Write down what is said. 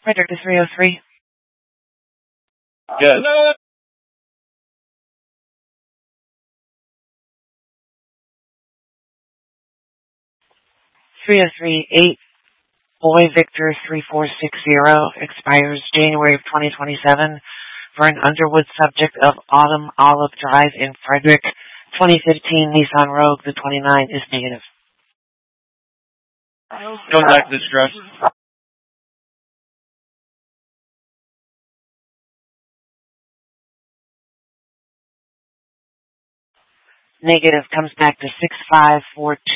Frederick is 303. Yes. 303-8, Boy Victor 3460, expires January of 2027 for an Underwood subject of Autumn Olive Drive in Frederick. 2015 Nissan Rogue, the 29 is negative. Going back to this address. Negative comes back to 6542.